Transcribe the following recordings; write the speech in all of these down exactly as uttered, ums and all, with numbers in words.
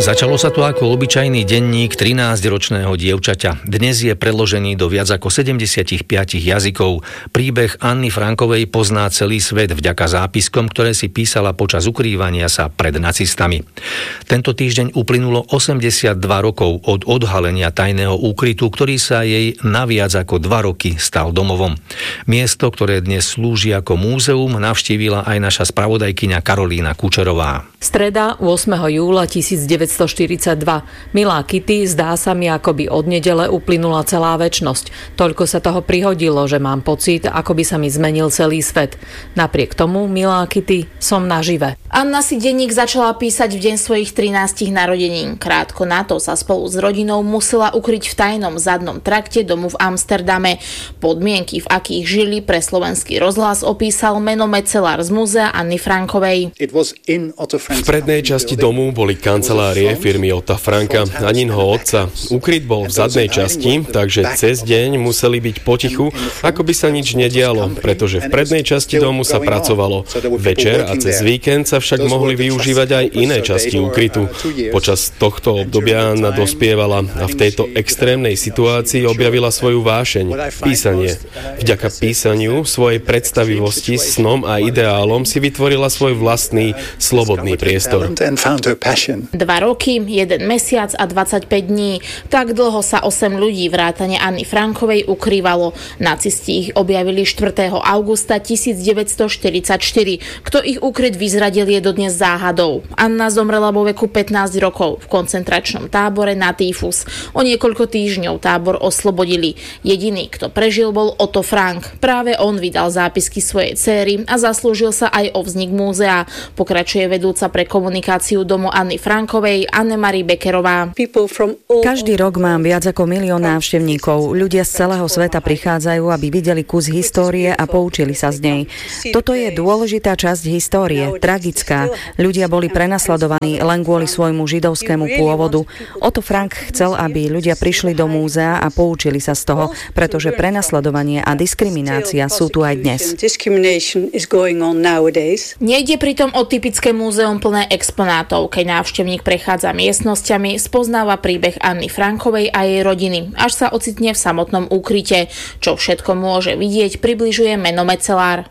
Začalo sa to ako obyčajný denník trinásťročného dievčaťa. Dnes je preložený do viac ako sedemdesiatpäť jazykov. Príbeh Anny Frankovej pozná celý svet vďaka zápiskom, ktoré si písala počas ukrývania sa pred nacistami. Tento týždeň uplynulo osemdesiatdva rokov od odhalenia tajného úkrytu, ktorý sa jej na viac ako dva roky stal domovom. Miesto, ktoré dnes slúži ako múzeum, navštívila aj naša spravodajkyňa Karolína Kučerová. Streda ôsmeho júla tisícdeväťstoštyridsaťdva. Milá Kitty, zdá sa mi, ako by od nedele uplynula celá večnosť. Toľko sa toho prihodilo, že mám pocit, ako by sa mi zmenil celý svet. Napriek tomu, milá Kitty, som nažive. Anna si denník začala písať v deň svojich trinástich narodenín. Krátko na to sa spolu s rodinou musela ukryť v tajnom zadnom trakte domu v Amsterdame. Podmienky, v akých žili, pre Slovenský rozhlas opísal menomecelár z múzea Anny Frankovej. V prednej časti domu boli kancelárie firmy Otta Franka, Aninho otca. Ukryt bol v zadnej časti, takže cez deň museli byť potichu, ako by sa nič nedialo, pretože v prednej časti domu sa pracovalo. Večer a cez víkend sa však mohli využívať aj iné časti ukrytu. Počas tohto obdobia Anna dospievala a v tejto extrémnej situácii objavila svoju vášeň, písanie. Vďaka písaniu, svojej predstavivosti, snom a ideálom si vytvorila svoj vlastný, slobodný priestor. Dva roky, jeden mesiac a dvadsaťpäť dní. Tak dlho sa osem ľudí vrátane Anny Frankovej ukrývalo. Nacisti ich objavili štvrtého augusta tisícdeväťstoštyridsaťštyri. Kto ich ukryt vyzradil, je dodnes záhadou. Anna zomrela vo veku pätnásť rokov v koncentračnom tábore na týfus. O niekoľko týždňov tábor oslobodili. Jediný, kto prežil, bol Otto Frank. Práve on vydal zápisky svojej céry a zaslúžil sa aj o vznik múzea. Pokračuje vedúca pre komunikáciu domu Anny Frankovej Anne-Marie Beckerová. Každý rok mám viac ako milión návštevníkov. Ľudia z celého sveta prichádzajú, aby videli kus histórie a poučili sa z nej. Toto je dôležitá časť histórie, tragická. Ľudia boli prenasledovaní len kvôli svojmu židovskému pôvodu. Otto Frank chcel, aby ľudia prišli do múzea a poučili sa z toho, pretože prenasledovanie a diskriminácia sú tu aj dnes. Nejde pritom o typické múzeum plné exponátov. Keď návštevník prechádza miestnosťami, spoznáva príbeh Anny Frankovej a jej rodiny, až sa ocitne v samotnom úkryte. Čo všetko môže vidieť, približuje menomecelár.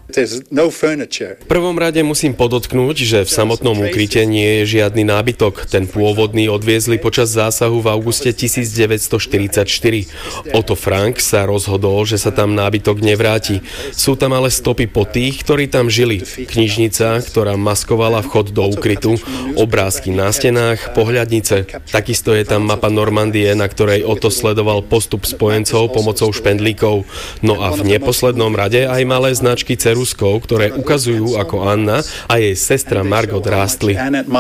V prvom rade musím podotknúť, že v samotnom úkryte nie je žiadny nábytok. Ten pôvodný odviezli počas zásahu v auguste tisícdeväťstoštyridsaťštyri. Otto Frank sa rozhodol, že sa tam nábytok nevráti. Sú tam ale stopy po tých, ktorí tam žili. Knižnica, ktorá maskovala vchod do úkrytu, obrázky na stenách, pohľadnice. Takisto je tam mapa Normandie, na ktorej Otto sledoval postup spojencov pomocou špendlíkov. No a v neposlednom rade aj malé značky ceruskov, ktoré ukazujú, ako Anna a jej sestra Margot rástli.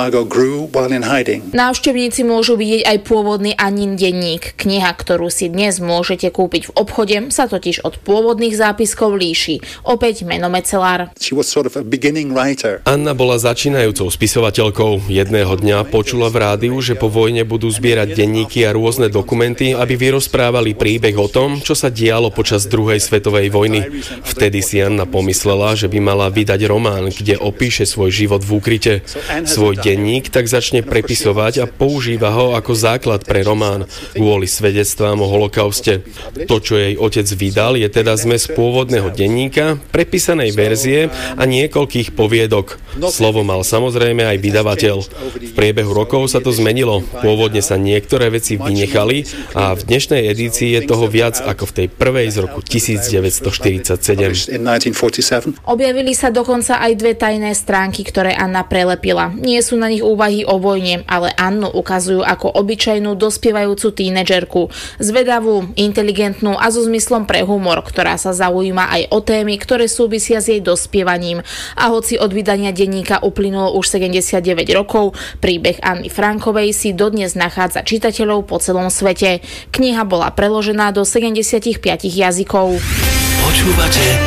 Návštevníci môžu vidieť aj pôvodný Annin denník. Kniha, ktorú si dnes môžete kúpiť v obchode, sa totiž od pôvodných zápiskov líši. Opäť menomecelár. Anna bola začínajúcou spisovateľkou. Jedného dňa počula v rádiu, že po vojne budú zbierať denníky a rôzne dokumenty, aby vyrozprávali príbeh o tom, čo sa dialo počas druhej svetovej vojny. Vtedy si Anna pomyslela, že by mala vydať román, kde opíše svoj život v úkryte. Svoj denník tak začne prepisovať a používa ho ako základ pre román kvôli svedectvám o holokauste. To, čo jej otec vydal, je teda zmes pôvodného denníka, prepísanej verzie a niekoľkých poviedok. Slovo mal samozrejme aj vydavateľ. V priebehu rokov sa to zmenilo. Pôvodne sa niektoré veci vynechali a v dnešnej edícii je toho viac ako v tej prvej z roku tisícdeväťstoštyridsaťsedem. Objavili sa dokonca aj dve tajné stránky, ktoré Anna prelepila. Nie sú na nich úvahy o vojne, ale Annu ukazujú ako obyčajnú dospievajúcu tínedžerku. Zvedavú, inteligentnú a so zmyslom pre humor, ktorá sa zaujíma aj o témy, ktoré súvisia s jej dospievaním. A hoci od vydania denníka uplynulo už sedemdesiatdeväť rokov, príbeh Anny Frankovej si dodnes nachádza čitateľov po celom svete. Kniha bola preložená do sedemdesiatpäť jazykov. Počúvate